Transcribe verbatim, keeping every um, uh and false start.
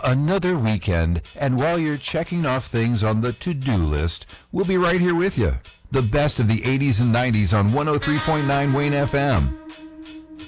Another weekend, and while you're checking off things on the to-do list, we'll be right here with you. The best of the eighties and nineties on one oh three point nine Wayne F M.